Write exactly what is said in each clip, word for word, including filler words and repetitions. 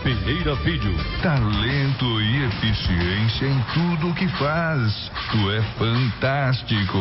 Ferreira Filho. Talento e eficiência em tudo o que faz. Tu é fantástico.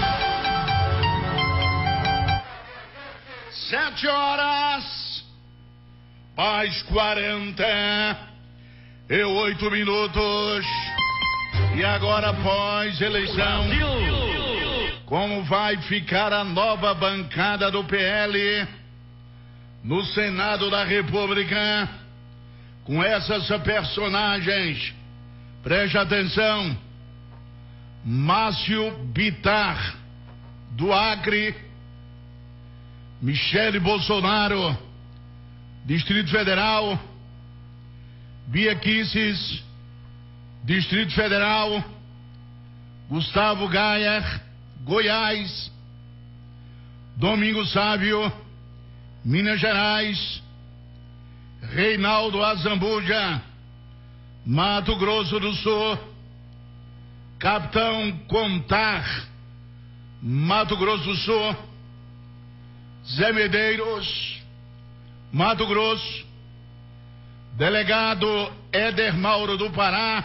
Sete horas, mais quarenta e oito minutos. E agora, após eleição, como vai ficar a nova bancada do P L no Senado da República, com essas personagens? Preste atenção: Márcio Bittar, do Acre; Michele Bolsonaro, Distrito Federal; Bia Kicis, Distrito Federal; Gustavo Gayer, Goiás; Domingos Sávio, Minas Gerais; Reinaldo Azambuja, Mato Grosso do Sul; Capitão Contar, Mato Grosso do Sul; Zé Medeiros, Mato Grosso; Delegado Éder Mauro, do Pará;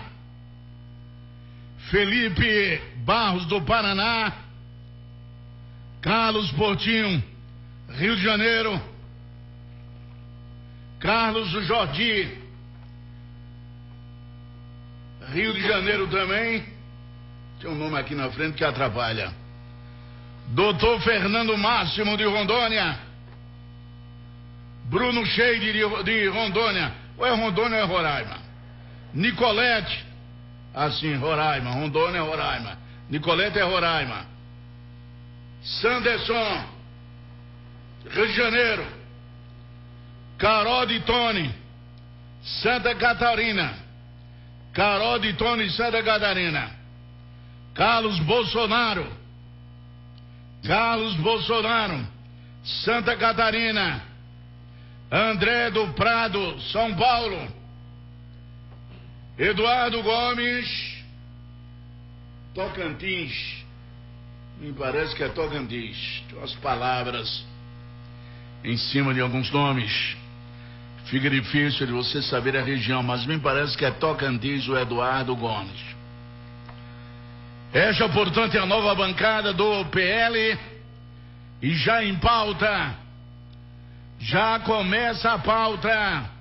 Felipe Barros, do Paraná; Carlos Portinho, Rio de Janeiro; Carlos Jordi, Rio de Janeiro também. Tem um nome aqui na frente que atrapalha. Doutor Fernando Máximo, de Rondônia; Bruno Cheide, de, de Rondônia. Ou é Rondônia ou é Roraima? Nicolete, assim, Roraima. Rondônia é Roraima. Nicolete é Roraima. Sanderson, Rio de Janeiro. Carol de Tony, Santa Catarina. Carol de Tony, Santa Catarina. Carlos Bolsonaro, Carlos Bolsonaro, Santa Catarina. André do Prado, São Paulo. Eduardo Gomes, Tocantins. Me parece que é Tocantins. Tem umas palavras em cima de alguns nomes. Fica difícil de você saber a região, mas me parece que é Tocantins, o Eduardo Gomes. Esta, portanto, é a nova bancada do P L. E já em pauta, já começa a pauta